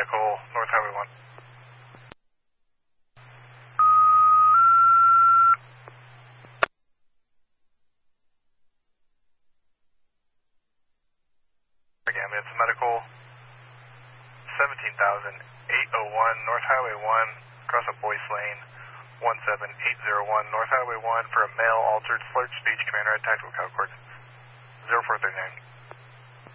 medical, North Highway 1. Again, it's medical 17,801 North Highway 1, cross a Boyce Lane, 17801 North Highway 1 for a male altered slurred speech, commander at tactical cow coordinates 0439.